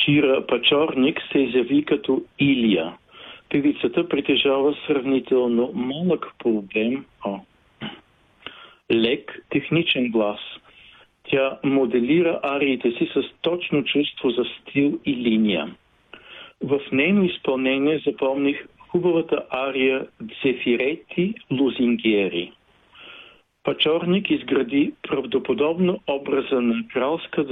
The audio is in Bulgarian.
Кира Пачорник се изяви като Илия. Певицата притежава сравнително малък проблем, лек техничен глас. Тя моделира ариите си с точно чувство за стил и линия. В нейно изпълнение запомних хубавата ария Дзефирети Лузингери. Пачорник изгради правдоподобно образа на кралска